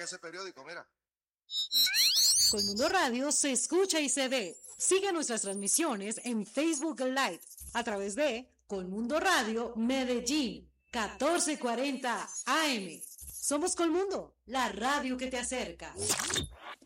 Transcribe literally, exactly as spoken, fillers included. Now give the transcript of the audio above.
ese periódico, mira. Colmundo Radio se escucha y se ve. Sigue nuestras transmisiones en Facebook Live a través de Colmundo Radio Medellín, catorce cuarenta A M. Somos Colmundo, la radio que te acerca.